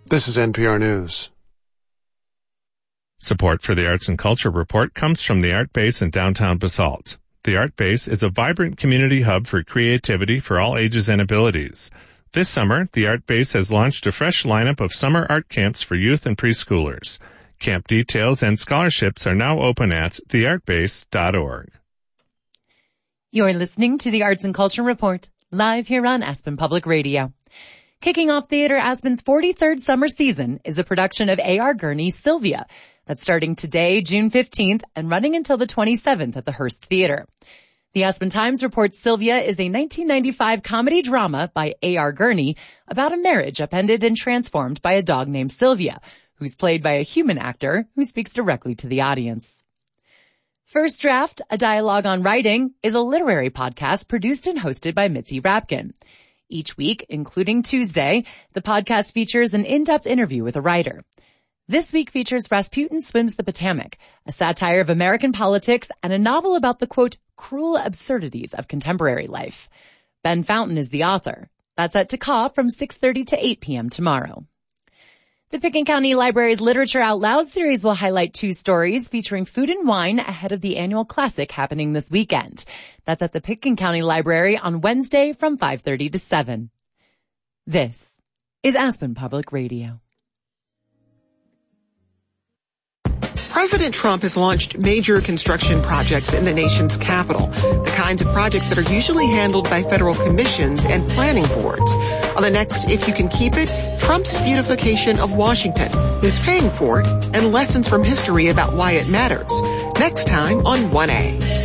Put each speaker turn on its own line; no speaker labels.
This is NPR News.
Support for the Arts and Culture Report comes from the Art Base in downtown Basalt. The Art Base is a vibrant community hub for creativity for all ages and abilities. This summer, the Art Base has launched a fresh lineup of summer art camps for youth and preschoolers. Camp details and scholarships are now open at theartbase.org.
You're listening to the Arts and Culture Report, live here on Aspen Public Radio. Kicking off Theater Aspen's 43rd summer season is a production of A.R. Gurney's Sylvia that's starting today, June 15th, and running until the 27th at the Hearst Theater. The Aspen Times reports Sylvia is a 1995 comedy drama by A.R. Gurney about a marriage upended and transformed by a dog named Sylvia, who's played by a human actor who speaks directly to the audience. First Draft, a dialogue on writing, is a literary podcast produced and hosted by Mitzi Rapkin. Each week, including Tuesday, the podcast features an in-depth interview with a writer. This week features Rasputin Swims the Potomac, a satire of American politics and a novel about the, quote, cruel absurdities of contemporary life. Ben Fountain is the author. That's at TACA from 6:30 to 8 p.m. tomorrow. The Pitkin County Library's Literature Out Loud series will highlight 2 stories featuring food and wine ahead of the annual classic happening this weekend. That's at the Pitkin County Library on Wednesday from 5:30 to 7. This is Aspen Public Radio.
President Trump has launched major construction projects in the nation's capital, the kinds of projects that are usually handled by federal commissions and planning boards. On the next If You Can Keep It, Trump's beautification of Washington, who's paying for it, and lessons from history about why it matters. Next time on 1A.